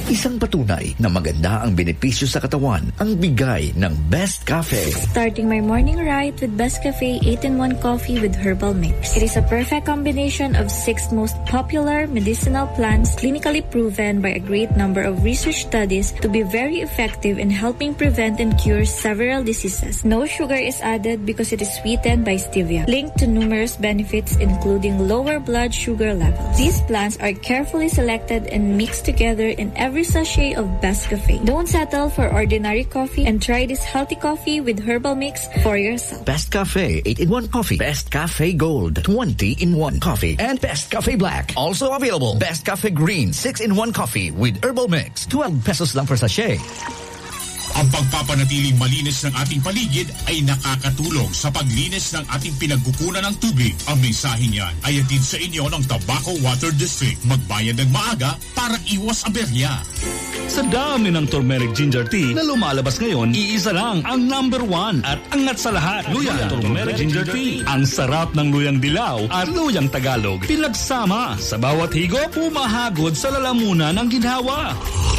Isang patunay na maganda ang benepisyo sa katawan ang bigay ng Best Cafe. Starting my morning right with Best Cafe 8-in-1 coffee with herbal mix. It is a perfect combination of 6 most popular medicinal plants clinically proven by a great number of research studies to be very effective in helping prevent and cure several diseases. No sugar is added because it is sweetened by stevia, linked to numerous benefits including lower blood sugar levels. These plants are carefully selected and mixed together in every sachet of Best Cafe. Don't settle for ordinary coffee and try this healthy coffee with herbal mix for yourself. Best Cafe 8-in-1 coffee, Best Cafe Gold 20-in-1 coffee, and Best Cafe Black. Also available, Best Cafe Green 6-in-1 coffee with herbal mix. 12 pesos lang per sachet. Ang pagpapanatiling malinis ng ating paligid ay nakakatulong sa paglinis ng ating pinagkukunan ng tubig. Ang mensahe niyan ay hatid sa inyo ng Tabaco Water District. Magbayad ng maaga para iwas aberya. Sa dami ng turmeric ginger tea na lumalabas ngayon, iisa lang ang number 1 at angat sa lahat. Luyan Turmeric Ginger Tea. Ang sarap ng luyang dilaw at luyang Tagalog. Pinagsama sa bawat higop, pumahagod sa lalamunan ng ginhawa.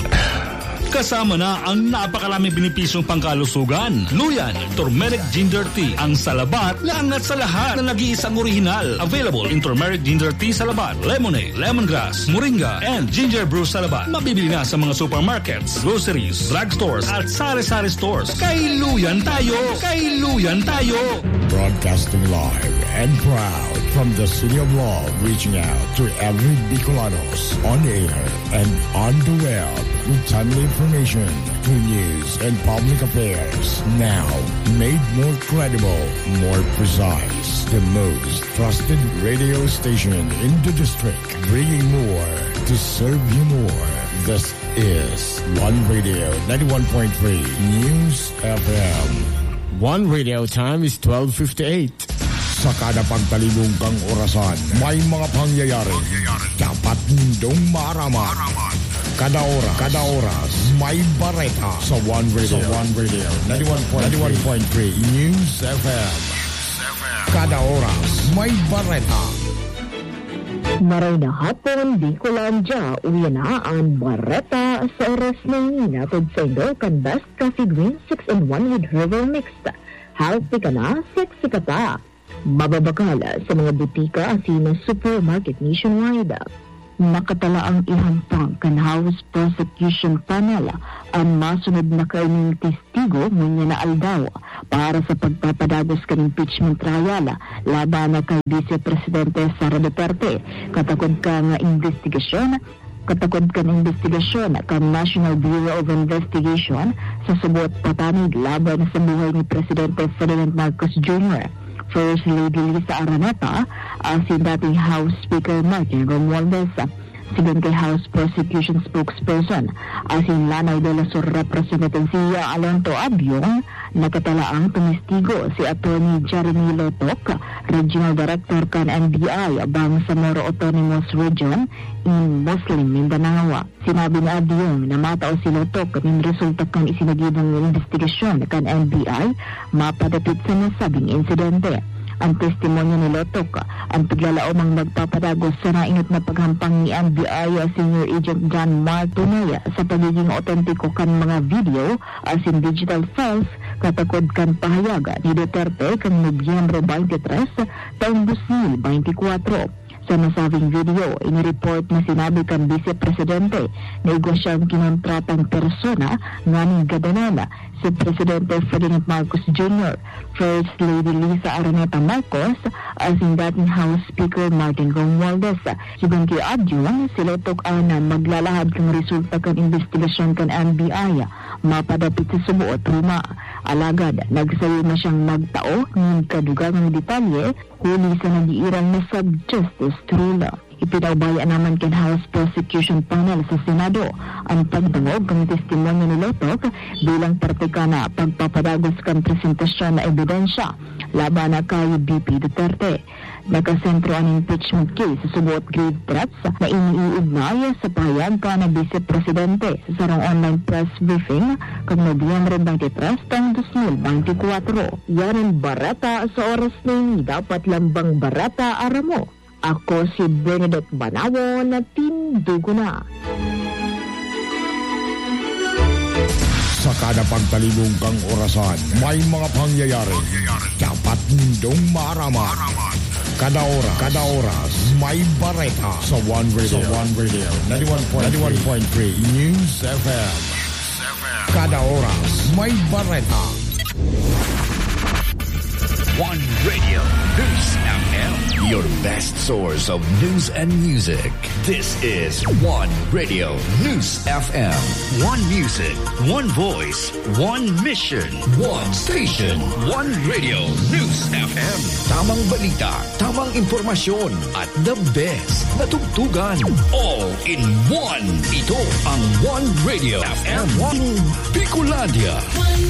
Kasama na ang napakaraming benepisyong pangkalusugan. Luyan Turmeric Ginger Tea. Ang salabat na angat sa lahat na nag-iisang orihinal. Available in Turmeric Ginger Tea Salabat, Lemonade, Lemongrass, Moringa, and Ginger Brew Salabat. Mabibili na sa mga supermarkets, groceries, drugstores, at sari-sari stores. Kay Luyan tayo! Kay Luyan tayo! Broadcasting live and proud from the City of Love, reaching out to every Bicolanos on air and on the web with timely information, true news, and public affairs. Now, made more credible, more precise. The most trusted radio station in the district, bringing more to serve you more. This is One Radio 91.3 News FM. One Radio time is 12:58. Sa kada pagtalibong kang orasan, may mga pangyayari. Dapat mundong maaraman. Kada oras, may bareta sa One Radio 91.3 News FM. Kada oras, may bareta. Maray na hapon, di ko lang dya, uwi na ang bareta sa oras ng inatod sa inyo kan Best Coffee Green 6-in-1 with herbal mix. Healthy ka na, sexy ka pa. Mababakala sa mga butika asin ng supermarket nationwide. Nakatala ang ihampang kan House Prosecution Panel ang masunod na kaining testigo ngunya na aldaw para sa pagpapadagos kan impeachment trial laban na kay Vice Presidente Sara Duterte. Katakod kan investigasyon kan National Bureau of Investigation sa subot patanig laban sa buhay ni Presidente Ferdinand Marcos Jr. First Lady Lisa Araneta, si dating House Speaker Martin Romualdez, sigon kay House Prosecution Spokesperson, asin Lanay de la Sur Representative Alonto Abiong, nakatalaang tumestigo si Attorney Jeremy Lotok, Regional Director kan NBI bang sa Moro Autonomous Region in Muslim Mindanao. Sinabi ni Abiong na matao si Lotok ng resulta kan isinagibang investigasyon kan NBI mapadapit sa nasabing insidente. Ang testimonyo ni Lotok, ang paglalaomang magpapadagos sa naingot na paghampang ni NBI Senior Agent John Mark Tunay sa pagiging otentiko kan mga video as in digital files katakod kan pahayag ni Duterte kan Nobyembre 23 taong 2024. Sa nasabing video, inireport na sinabi kan Vice Presidente na igwa siyang kinontratang persona nga ni gadanana si Presidente Ferdinand Marcos Jr., First Lady Lisa Araneta Marcos, as in dating House Speaker Martin Romualdez. Sigon kay Adyong, sila na maglalahad kang resulta kan investigasyon kan NBI, mapadapit sa subuot ruma. Alagad, nagsayo na siyang magtao ng kadugang detalye huli sa nagiirang na sub-justice trula. Ipinaubaya naman kan House Prosecution Panel sa Senado ang pagdungog ng testimonyo ni Lotok bilang parte ka na pagpapadagos kan presentasyon na ebidensya laban na kay BP Duterte. Nakasentro ang impeachment case sa subuot grave threats na iniiugnay sa pahayag ka na Vice Presidente sa sarong online press briefing kang Nobyembre 23 taong 2024. Yan barata sa oras ng dapat lambang barata aramo. Ako si Bernadette Banawo na tindugo na. Sa kada pagtalibong kang orasan, may mga pangyayari dapat mundong maaraman. Kada oras, may bareta sa One Radio, 91.3 News FM. Kada oras, may bareta. One Radio News FM, your best source of news and music. This is One Radio News FM. One music, one voice, one mission, one station. One Radio News FM. Tamang balita, tamang impormasyon, at the best na tugtugan. All in one. Ito ang One Radio FM. One Bicolandia.